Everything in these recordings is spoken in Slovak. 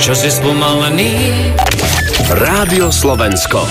čo si spomalený. Rádio Slovensko.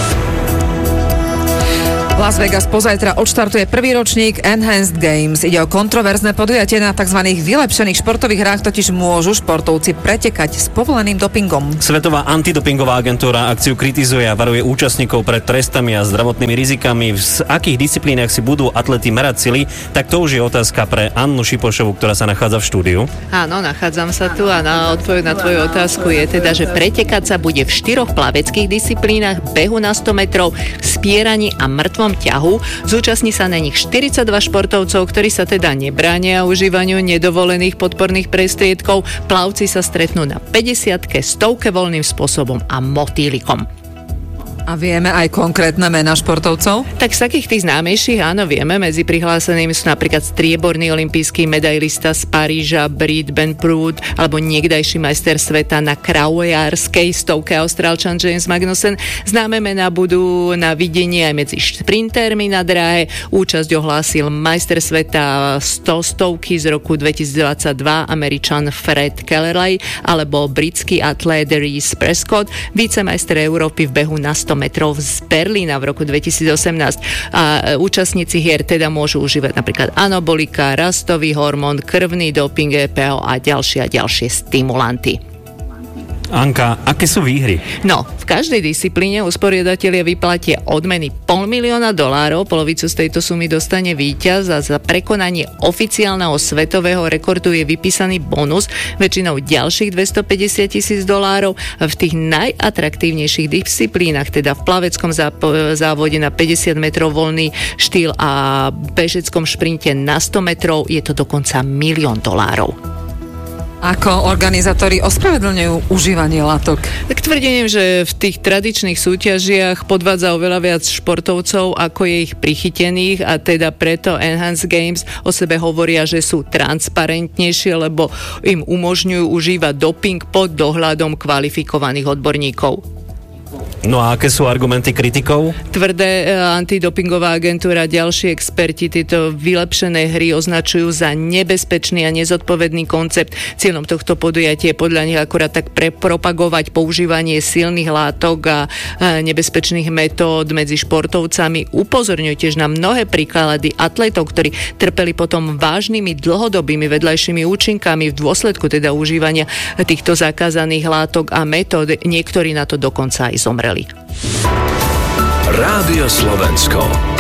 Las Vegas pozajtra odštartuje prvý ročník Enhanced Games. Ide o kontroverzné podujatie. Na tzv. Vylepšených športových hrách totiž môžu športovci pretekať s povoleným dopingom. Svetová antidopingová agentúra akciu kritizuje a varuje účastníkov pred trestami a zdravotnými rizikami. V akých disciplínach si budú atleti merať sily, tak to už je otázka pre Annu Šipošovu, ktorá sa nachádza v štúdiu. Áno, nachádzam sa tu a odpoveď na tvoju otázku je teda, že pretekať sa bude v 4 plaveckých disciplínach, behu na 100 metrov, spieraní a mŕtvom ťahu. Zúčastní sa na nich 42 športovcov, ktorí sa teda nebránia užívaniu nedovolených podporných prostriedkov. Plavci sa stretnú na 50-ke, 100-ke voľným spôsobom a motýlikom. A vieme aj konkrétne mená športovcov? Tak z takých tých známejších, áno, vieme. Medzi prihlásenými sú napríklad strieborný olympijský medailista z Paríža Brit Benproud alebo niekdajší majster sveta na kraujárskej 100-ke Austrálčan James Magnussen. Známe mená budú na videnie aj medzi šprintermi na dráhe. Účasť ohlásil majster sveta 100-ky z roku 2022 Američan Fred Kellerley alebo britský atlét Reece Prescott, vicemajster Európy v behu na 100 metrov z Berlína v roku 2018. A účastníci hier teda môžu užívať napríklad anabolika, rastový hormón, krvný doping, EPO a ďalšie stimulanty. Anka, aké sú výhry? No, v každej disciplíne usporiadatelia vyplatia odmeny $500,000, polovicu z tejto sumy dostane víťaz a za prekonanie oficiálneho svetového rekordu je vypísaný bonus, väčšinou ďalších $250,000. V tých najatraktívnejších disciplínach, teda v plaveckom závode na 50 metrov voľný štýl a bežeckom šprinte na 100 metrov je to dokonca $1,000,000. Ako organizátori ospravedlňujú užívanie látok? Tak tvrdím, že v tých tradičných súťažiach podvádza oveľa viac športovcov, ako je ich prichytených a teda preto Enhanced Games o sebe hovoria, že sú transparentnejšie, lebo im umožňujú užívať doping pod dohľadom kvalifikovaných odborníkov. No a aké sú argumenty kritikov? Tvrdé antidopingová agentúra a ďalší experti tieto vylepšené hry označujú za nebezpečný a nezodpovedný koncept. Cieľom tohto podujatia je podľa nich akurát tak propagovať používanie silných látok a nebezpečných metód medzi športovcami. Upozorňujú tiež na mnohé príklady atletov, ktorí trpeli potom vážnymi dlhodobými vedľajšími účinkami v dôsledku teda užívania týchto zakázaných látok a metód. Niektorí na to dokonca aj zomreli. Rádio Slovensko.